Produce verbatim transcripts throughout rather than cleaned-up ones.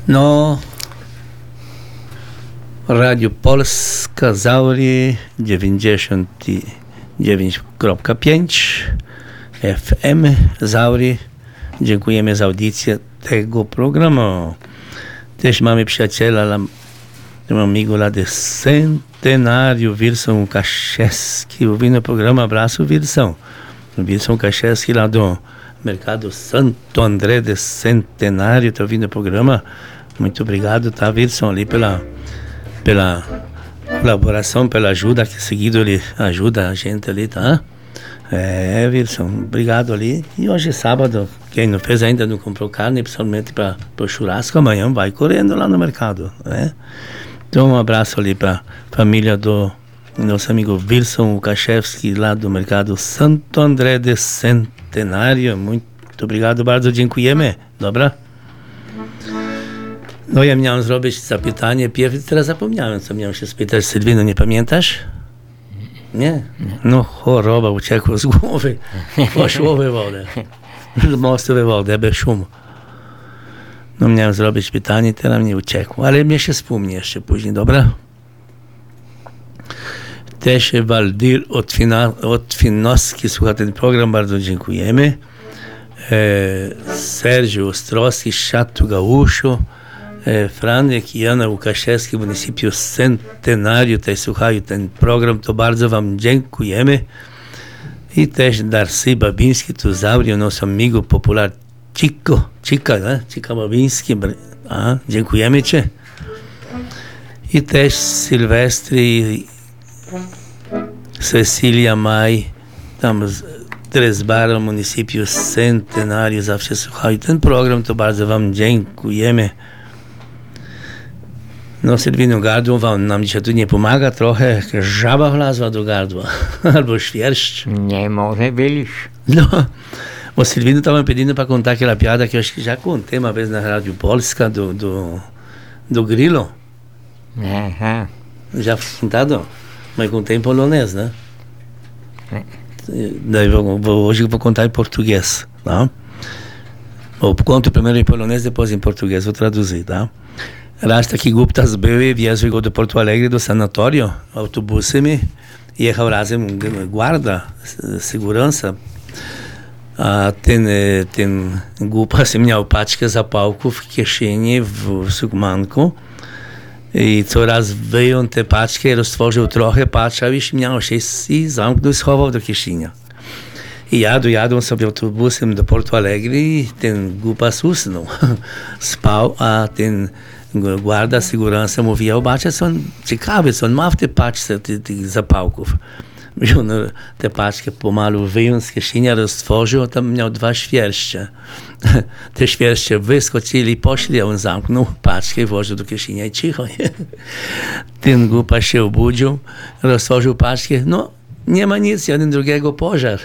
No, Radio Polska Zauri dziewięćdziesiąt dziewięć kropka pięć F M Zauri. Dziękujemy za audycję tego programu. Też mamy przyjaciela, um amigo lá de Centenário, Wilson Łukaszewski, ouvindo o programa. Abraço, Wilson. Wilson Łukaszewski lá do Mercado Santo André de Centenário, tá ouvindo o programa. Muito obrigado, tá, Wilson, ali pela, pela colaboração, pela ajuda, que seguido ele ajuda a gente ali, tá? É, Wilson, obrigado ali. E hoje é sábado, quem não fez ainda, não comprou carne, principalmente para o churrasco, amanhã vai correndo lá no mercado, né? Então um abraço ali para a família do nosso amigo Wilson Łukaszewski, lá do Mercado Santo André de Centenário. Muito obrigado, bardzo dziękujemy. Dobra? No ja miałem zrobić zapytanie, pierwsze, teraz zapomniałem, co miałem się spytać. Sylwino, nie pamiętasz? Nie? No choroba uciekła z głowy. Poszło we wodę. Mocno we wodę, bez szumu. No miałem zrobić pytanie, teraz mnie uciekło, ale mnie się wspomni jeszcze później, dobra? Też Waldir od Finowski słucha ten program, bardzo dziękujemy. E, Sergio Ostrowski z Chato Gaúcho, e, Franek i Jana Łukaszewski, municipio Centenário, też słuchają ten program, to bardzo wam dziękujemy. I też Darcy Babiński, tu Zauri, nasz amigo popular Chico, Chica, né? Chica Babiński, a, dziękujemy cię. I też Sylwestry i Cecília Maj, tam z Tresbara, municipio Centenário, zawsze słuchają ten program, to bardzo wam dziękujemy. No, Sylwino, gardło wam nam dzisiaj tu nie pomaga trochę, żaba wlazła do gardła, albo świerszcz. Nie może być. No, o Silvino estava pedindo para contar aquela piada que eu acho que já contei uma vez na Rádio Polska do, do, do grilo. Aham. Já contado? Mas contei em polonês, né? É. Daí vou, vou, hoje eu vou contar em português, tá? Eu conto primeiro em polonês, depois em português, vou traduzir, tá? Raz taki Gupta zbył i wjeżdżał go do Porto Alegre, do sanatório, autobusem, jechał razem guarda, segurança. A ten, ten głupas miał paczkę zapałków w kieszeni, w sukmanku i coraz wyjął tę paczkę i roztworzył trochę, patrzał i śmiał się i zamknął i schował do kieszeni. I jadł, jadł sobie autobusem do Porto Alegre i ten głupas usnął. Spał, a ten guarda segurança mówił, zobaczcie, co on ciekawy, co on ma w tej paczce tych, tych zapałków. Wziął tę paczkę pomalu, wyjął z kieszeni, roztworzył, tam miał dwa świerszcze. Te świerszcze wyskoczyli, poszli, a on zamknął paczkę, włożył do kieszeni i cicho. Ten głupas się obudził, roztworzył paczkę, no nie ma nic, jeden drugiego pożar.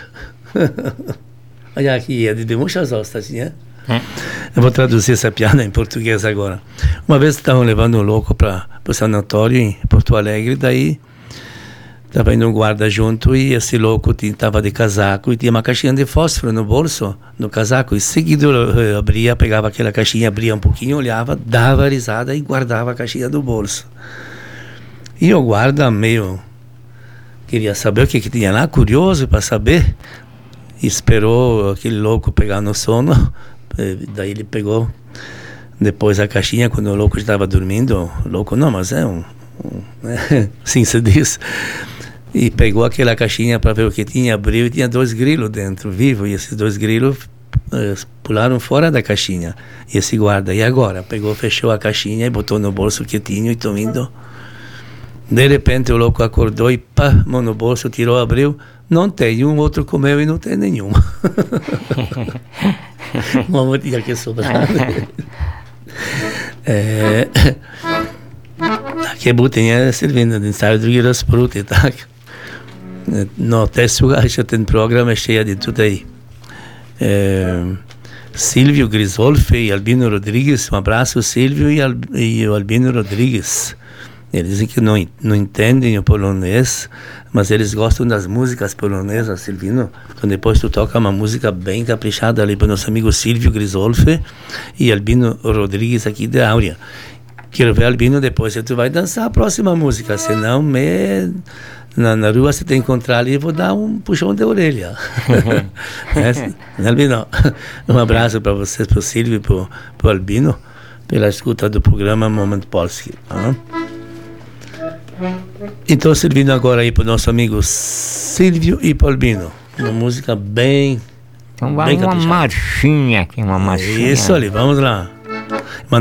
A jaki jeden by musiał zostać, nie? Eu vou traduzir essa piada em português agora. Uma vez estavam levando um louco para o sanatório em Porto Alegre, daí estava indo um guarda junto e esse louco estava de casaco e tinha uma caixinha de fósforo no bolso, no casaco. E seguido abria, pegava aquela caixinha, abria um pouquinho, olhava, dava risada e guardava a caixinha do bolso. E o guarda meio queria saber o que, que tinha lá, curioso para saber, e esperou aquele louco pegar no sono. Daí ele pegou depois a caixinha quando o louco estava dormindo. O louco não, mas é um, um né? Assim se diz. E pegou aquela caixinha para ver o que tinha, abriu e tinha dois grilos dentro, vivos, e esses dois grilos eh, pularam fora da caixinha. E esse guarda, e agora? Pegou, fechou a caixinha e botou no bolso quietinho e tô indo. De repente o louco acordou e pá, mão no bolso, tirou, abriu, não tem um, outro comeu e não tem nenhum. Vamos tinha que sobrar. É, takie buty, Sylwina, ten cały drugi raz pruty, tak? No, też słuchajcie, ten program jeszcze jeden tutaj e, Silvio Grisolfi i Albino Rodrigues. Um abraço, Silvio e, Al, e o Albino Rodrigues. Eles dizem que não, não entendem o polonês, mas eles gostam das músicas polonesas, Silvino. Então depois tu toca uma música bem caprichada ali para o nosso amigo Silvio Grisolfi e Albino Rodrigues aqui de Áurea. Quero ver Albino depois, se tu vai dançar a próxima música, senão me... na, na rua se te encontrar ali, eu vou dar um puxão de orelha. é, Albino, um abraço para vocês, para o Silvio e para o Albino, pela escuta do programa Moment Polski. Tá? Então, servindo agora aí para o nosso amigo Silvio e para o Albino, uma música bem... Então vamos uma marchinha aqui, uma marchinha. Isso ali, vamos lá.